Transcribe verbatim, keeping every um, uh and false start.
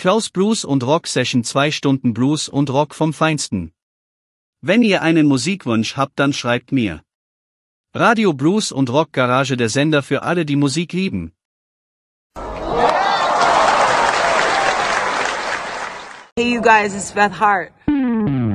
Klaus Blues und Rock Session, zwei Stunden Blues und Rock vom Feinsten. Wenn ihr einen Musikwunsch habt, dann schreibt mir. Radio Blues und Rock Garage, der Sender für alle, die Musik lieben. Hey you guys, it's Beth Hart.